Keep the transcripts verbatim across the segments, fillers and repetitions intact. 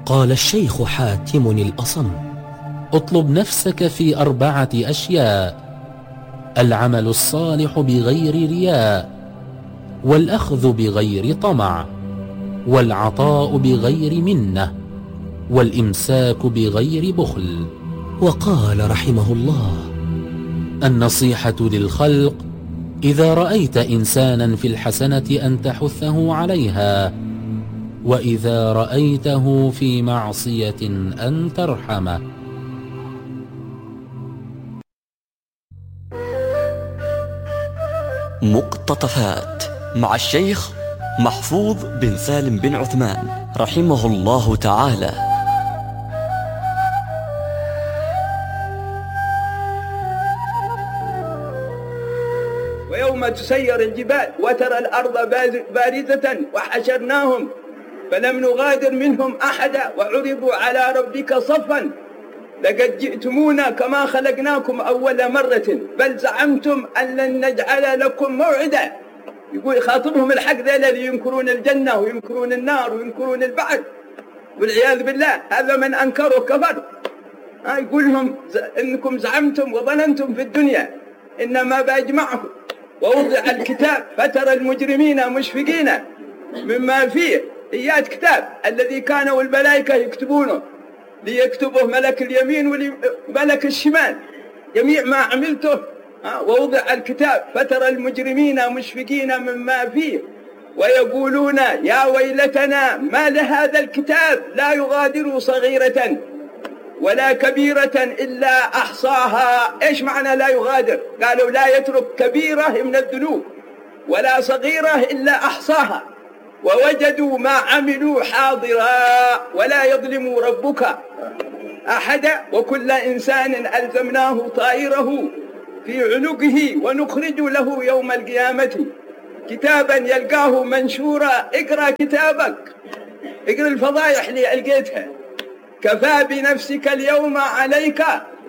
قال الشيخ حاتم الأصم: اطلب نفسك في أربعة أشياء: العمل الصالح بغير رياء، والأخذ بغير طمع، والعطاء بغير منة، والإمساك بغير بخل. وقال رحمه الله: النصيحة للخلق: إذا رأيت إنسانا في الحسنة أن تحثه عليها، وإذا رأيته في معصية أن ترحمه. مقتطفات مع الشيخ محفوظ بن سالم بن عثمان رحمه الله تعالى. ويوم تسير الجبال وترى الأرض بارزة وحشرناهم فلم نغادر منهم أحدا وعرضوا على ربك صفا لقد جئتمونا كما خلقناكم أول مرة بل زعمتم أن لن نجعل لكم موعدا. يقول يخاطبهم الحق ذي اللي ينكرون الجنة وينكرون النار وينكرون البعث والعياذ بالله، هذا من أنكر وكفر. يقول لهم إنكم زعمتم وظننتم في الدنيا إنما بأجمعكم ووضع الكتاب فترى المجرمين مشفقين مما فيه. إيات كتاب الذي كانوا الملائكة يكتبونه ليكتبه ملك اليمين وملك الشمال جميع ما عملته. ووضع الكتاب فترى المجرمين مشفقين مما فيه ويقولون يا ويلتنا ما لهذا الكتاب لا يغادر صغيرة ولا كبيرة إلا أحصاها. إيش معنى لا يغادر؟ قالوا لا يترك كبيرة من الذنوب ولا صغيرة إلا أحصاها ووجدوا ما عملوا حاضرا ولا يظلم ربك أحدا. وكل إنسان ألزمناه طائره في عنقه ونخرج له يوم القيامة كتابا يلقاه منشورا. اقرأ كتابك، اقرأ الفضايح اللي ألقيتها، كفى بنفسك اليوم عليك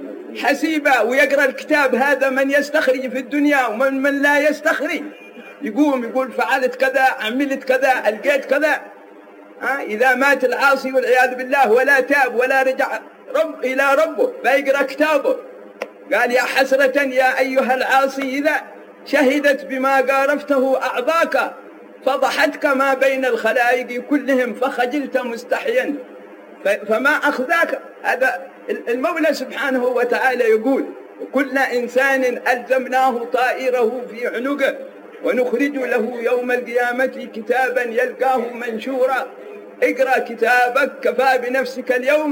حسيبا. ويقرأ الكتاب هذا من يستخرج في الدنيا ومن من لا يستخرج، يقوم يقول فعلت كذا عملت كذا ألقيت كذا. ها إذا مات العاصي والعياذ بالله ولا تاب ولا رجع رب إلى ربه فيقرأ كتابه. قال يا حسرة يا أيها العاصي إذا شهدت بما قارفته أعضاك فضحتك ما بين الخلائق كلهم فخجلت مستحيا فما أخذاك. هذا المولى سبحانه وتعالى يقول كل إنسان ألزمناه طائره في عنقه ونخرج له يوم القيامة كتابا يلقاه منشورا. اقرأ كتابك كفى بنفسك اليوم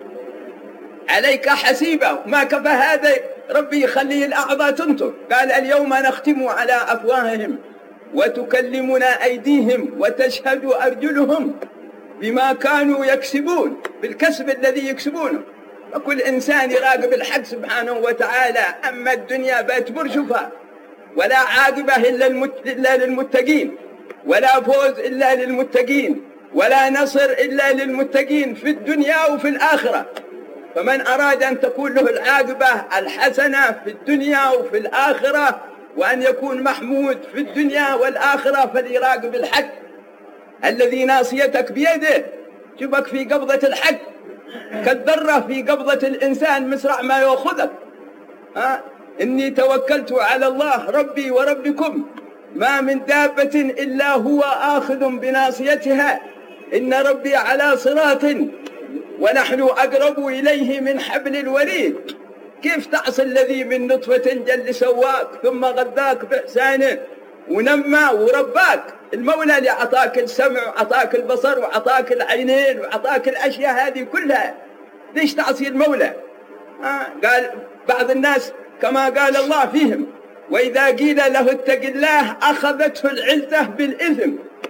عليك حسيبا. ما كفى هذا ربي يخلي الأعضاء تنطق. قال اليوم نختم على أفواههم وتكلمنا أيديهم وتشهد أرجلهم بما كانوا يكسبون، بالكسب الذي يكسبونه. وكل إنسان يراقب الحق سبحانه وتعالى. أما الدنيا بات مرشفة ولا عاقبة إلا للمتقين ولا فوز إلا للمتقين ولا نصر إلا للمتقين في الدنيا وفي الآخرة. فمن أراد أن تكون له العاقبة الحسنة في الدنيا وفي الآخرة وأن يكون محمود في الدنيا والآخرة فليراقب الحق الذي ناصيتك بيده. شوفك في قبضة الحق كالذرة في قبضة الإنسان مسرع ما يأخذك. ها إني توكلت على الله ربي وربكم ما من دابة إلا هو آخذ بناصيتها إن ربي على صراط ونحن أقرب إليه من حبل الوريد. كيف تعصي الذي من نطفة جل سواك ثم غذاك بإحسانه ونمى ورباك؟ المولى اللي عطاك السمع وعطاك البصر وعطاك العينين وعطاك الأشياء هذه كلها، ليش تعصي المولى؟ آه قال بعض الناس كما قال الله فيهم وإذا قيل له اتق الله أخذته العزة بالإثم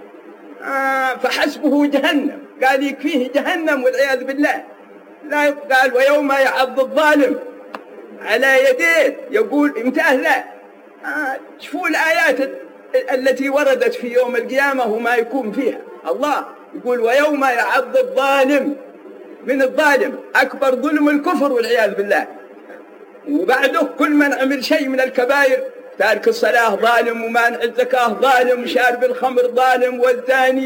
آه فحسبه جهنم. قال يكفيه جهنم والعياذ بالله. لا قال ويوم يعض الظالم على يديه يقول امتهلا. آه شوفوا الآيات التي وردت في يوم القيامة وما يكون فيها. الله يقول ويوم يعض الظالم، من الظالم أكبر ظلم الكفر والعياذ بالله. وبعده كل من عمل شيء من الكبائر، تارك الصلاة ظالم ومانع الزكاة ظالم وشارب الخمر ظالم والزاني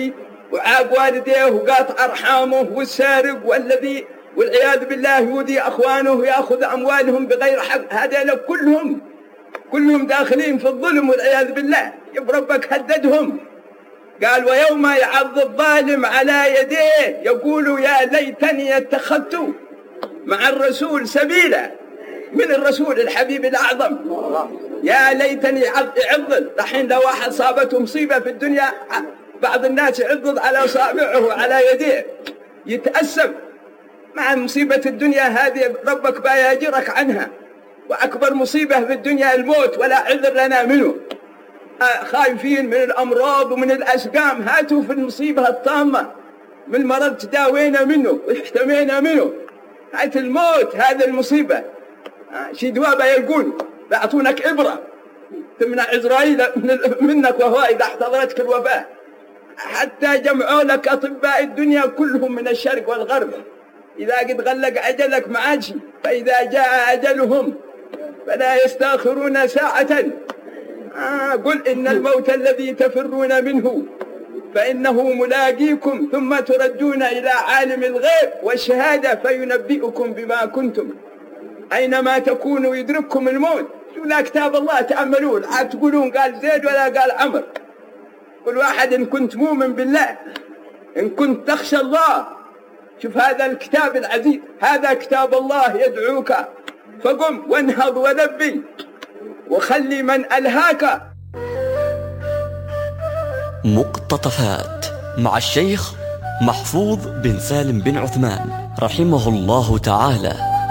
وعاق والديه وقاطع أرحامه والسارق والذي والعياذ بالله يؤذي أخوانه ويأخذ أموالهم بغير حق، هذول كلهم كلهم داخلين في الظلم والعياذ بالله. ربك هددهم قال ويوم يعض الظالم على يديه يقول يا ليتني اتخذت مع الرسول سبيلا. من الرسول الحبيب الأعظم، يا ليتني يعضل. الحين لو واحد صابته مصيبة في الدنيا بعض الناس يعضل على أصابعه وعلى يديه يتأسف مع مصيبة الدنيا هذه، ربك بايجرك عنها. وأكبر مصيبة في الدنيا الموت ولا عذر لنا منه. خايفين من الأمراض ومن الأسقام، هاتوا في المصيبة الطامة من مرض تداوينا منه واحتمينا منه. هات الموت هذا المصيبة شي دوابة يقول بيعطونك إبرة تمنع إسرائيل منك وهو إذا احتضرتك الوباء. حتى جمعوا لك أطباء الدنيا كلهم من الشرق والغرب، إذا قد غلق أجلك معاجي، فإذا جاء أجلهم فلا يستأخرون ساعة. آه قل إن الموت الذي تفرون منه فإنه ملاقيكم ثم تردون إلى عالم الغيب والشهادة فينبئكم بما كنتم أينما تكونوا يدرككم الموت. شو لا كتاب الله تأملون، عاد تقولون قال زيد ولا قال عمر. كل واحد إن كنت مؤمن بالله، إن كنت تخشى الله، شوف هذا الكتاب العزيز، هذا كتاب الله يدعوك، فقم وانهض ولبي وخلي من ألهاك. مقتطفات مع الشيخ محفوظ بن سالم بن عثمان رحمه الله تعالى.